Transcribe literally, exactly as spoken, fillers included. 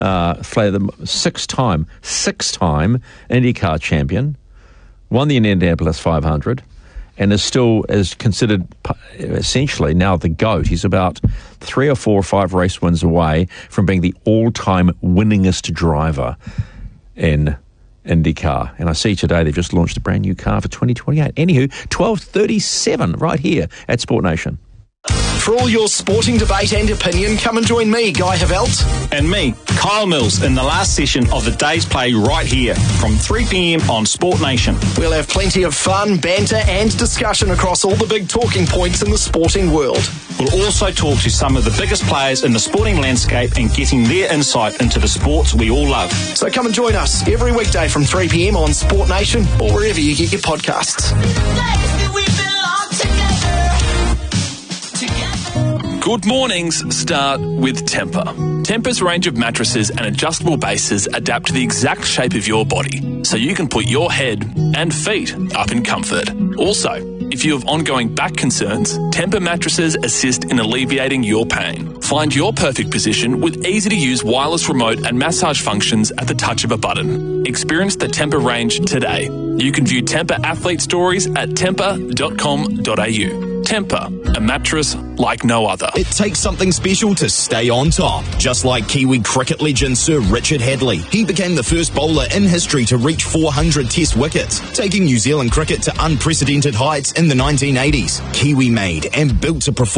uh, the six-time, six-time IndyCar champion, won the Indianapolis five hundred, and is still is considered essentially now the GOAT. He's about three or four or five race wins away from being the all-time winningest driver in IndyCar. And I see today they've just launched a brand new car for twenty twenty-eight. Anywho, twelve thirty-seven right here at Sport Nation. For all your sporting debate and opinion, come and join me, Guy Havelt. And me, Kyle Mills, in the last session of the day's play right here from three p.m. on Sport Nation. We'll have plenty of fun, banter and discussion across all the big talking points in the sporting world. We'll also talk to some of the biggest players in the sporting landscape and getting their insight into the sports we all love. So come and join us every weekday from three p.m. on Sport Nation or wherever you get your podcasts. Good mornings start with Tempur. Tempur's range of mattresses and adjustable bases adapt to the exact shape of your body, so you can put your head and feet up in comfort. Also, if you have ongoing back concerns, Tempur mattresses assist in alleviating your pain. Find your perfect position with easy-to-use wireless remote and massage functions at the touch of a button. Experience the Tempur range today. You can view Tempur athlete stories at tempur dot com dot a u. Tempur, a mattress like no other. It takes something special to stay on top. Just like Kiwi cricket legend Sir Richard Hadlee. He became the first bowler in history to reach four hundred test wickets, taking New Zealand cricket to unprecedented heights in the nineteen eighties. Kiwi made and built to perform